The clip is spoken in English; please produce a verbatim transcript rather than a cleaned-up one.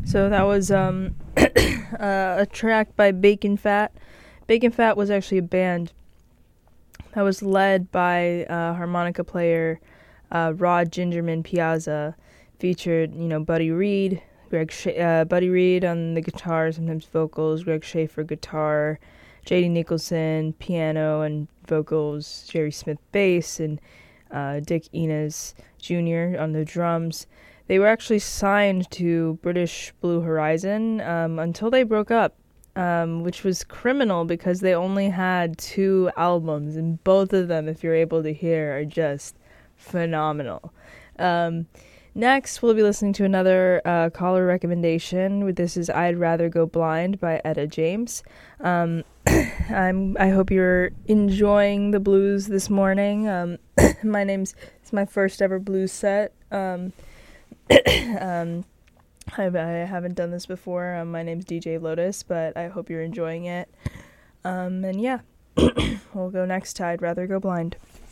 So that was um, uh, a track by Bacon Fat. Bacon Fat was actually a band that was led by uh, harmonica player uh, Rod Gingerman Piazza. Featured, you know, Buddy Reed, Greg Sh- uh, Buddy Reed on the guitar, sometimes vocals, Greg Schaefer guitar, J D Nicholson piano and vocals, Jerry Smith bass, and uh, Dick Enos Junior on the drums. They were actually signed to British Blue Horizon um, until they broke up, um, which was criminal because they only had two albums, and both of them, if you're able to hear, are just phenomenal. Um, next, we'll be listening to another uh, caller recommendation. This is "I'd Rather Go Blind" by Etta James. Um, I'm. I hope you're enjoying the blues this morning. Um, my name's. It's my first ever blues set. Um, um, I, I haven't done this before. Um, my name's D J Lotus, but I hope you're enjoying it. Um, and yeah, we'll go next to "I'd Rather Go Blind."